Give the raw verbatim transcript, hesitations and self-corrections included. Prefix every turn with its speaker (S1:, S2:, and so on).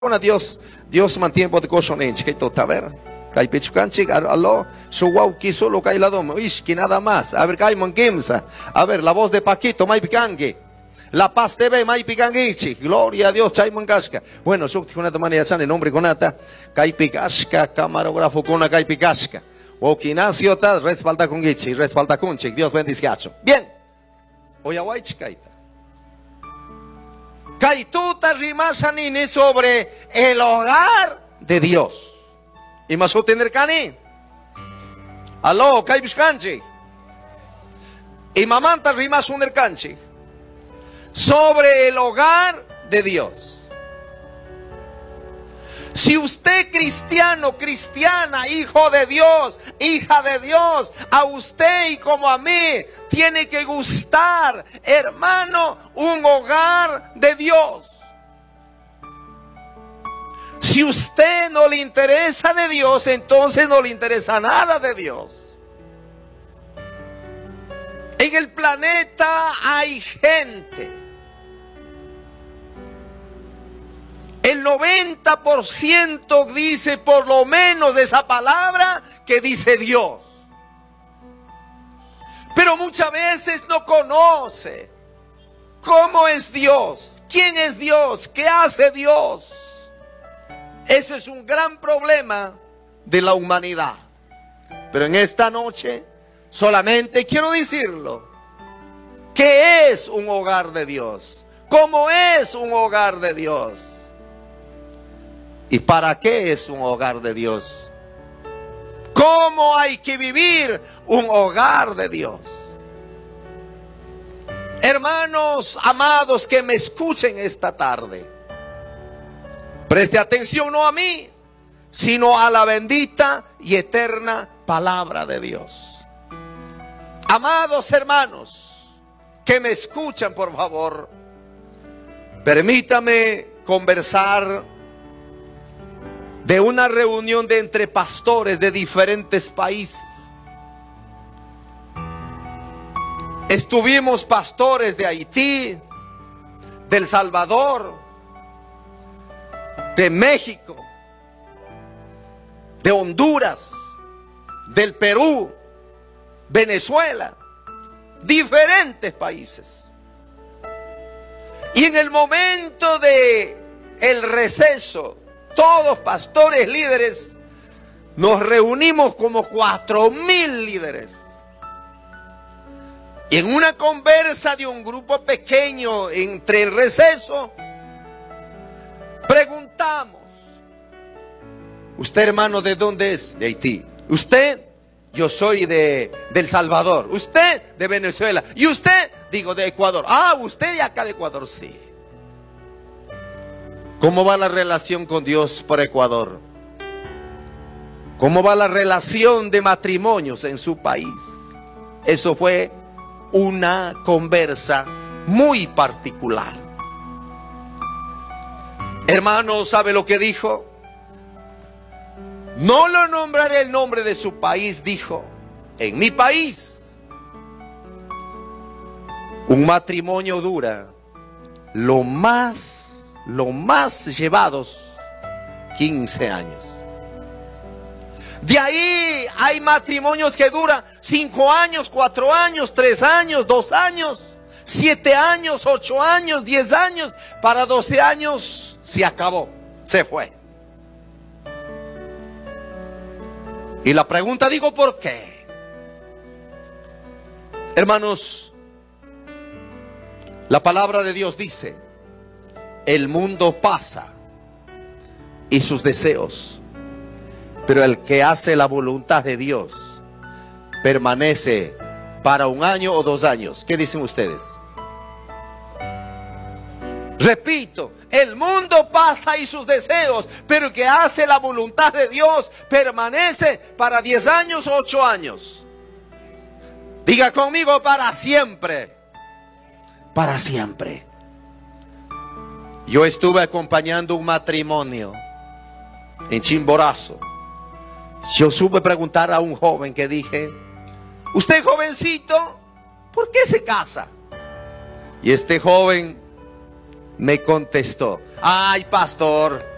S1: Bueno, Dios, Dios mantiene por cochonench que todo, a ver, kay pechucanchik, aló, su guau quiso lo kay lado, ish, que nada más, a ver, kay manquemsa, a ver, la voz de Paquito, may picangue, La Paz T V, may picanguichi, gloria a Dios, chay mangashka. Bueno, yo te una manera san, el nombre con ata, kay picashka, camarógrafo con una kay picashka, o quinacio tal, respalda con gichi, respalda con chik, Dios bendice. Bien, hoy a guay chicaita. Kaituta rimasanini sobre el hogar de Dios. Y más o tener cani. Aló, kai buscanchi. Y mamanta rimas un canchi. Sobre el hogar de Dios. Si usted cristiano, cristiana, hijo de Dios, hija de Dios, a usted y como a mí, tiene que gustar, hermano, un hogar de Dios. Si usted no le interesa de Dios, entonces no le interesa nada de Dios. En el planeta hay gente. El noventa por ciento dice por lo menos de esa palabra que dice Dios. Pero muchas veces no conoce cómo es Dios, quién es Dios, qué hace Dios. Eso es un gran problema de la humanidad. Pero en esta noche solamente quiero decirlo. ¿Qué es un hogar de Dios? ¿Cómo es un hogar de Dios? ¿Y para qué es un hogar de Dios? ¿Cómo hay que vivir un hogar de Dios? Hermanos amados que me escuchen esta tarde, preste atención no a mí, sino a la bendita y eterna palabra de Dios. Amados hermanos que me escuchan, por favor, permítame conversar de una reunión de entre pastores de diferentes países. Estuvimos pastores de Haití, de El Salvador, de México, de Honduras, del Perú, Venezuela, diferentes países. Y en el momento de el receso, todos pastores líderes, nos reunimos como cuatro mil líderes. Y en una conversa de un grupo pequeño entre el receso, preguntamos: ¿usted, hermano, de dónde es? De Haití. ¿Usted? Yo soy de, de El Salvador. ¿Usted? De Venezuela. ¿Y usted? Digo, de Ecuador. Ah, usted de acá de Ecuador, sí. ¿Cómo va la relación con Dios por Ecuador? ¿Cómo va la relación de matrimonios en su país? Eso fue una conversa muy particular. Hermano, ¿sabe lo que dijo? No lo nombraré el nombre de su país, dijo. En mi país, un matrimonio dura lo más Lo más llevados quince años. De ahí hay matrimonios que duran cinco años, cuatro años, tres años, dos años, siete años, ocho años, diez años. Para doce años se acabó, se fue. Y la pregunta, digo, ¿por qué? Hermanos, la palabra de Dios dice: el mundo pasa y sus deseos, pero el que hace la voluntad de Dios permanece para un año o dos años. ¿Qué dicen ustedes? Repito, el mundo pasa y sus deseos, pero el que hace la voluntad de Dios permanece para diez años o ocho años. Diga conmigo: para siempre. Para siempre. Yo estuve acompañando un matrimonio en Chimborazo. Yo supe preguntar a un joven que dije: ¿usted, jovencito, por qué se casa? Y este joven me contestó: ay, pastor,